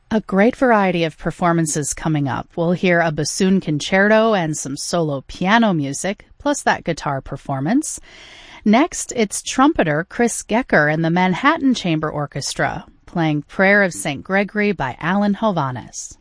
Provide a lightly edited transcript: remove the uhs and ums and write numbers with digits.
A great variety of performances coming up. We'll hear a bassoon concerto and some solo piano music, plus that guitar performance. Next, it's trumpeter Chris Gecker and the Manhattan Chamber Orchestra, playing Prayer of St. Gregory by Alan Hovhaness.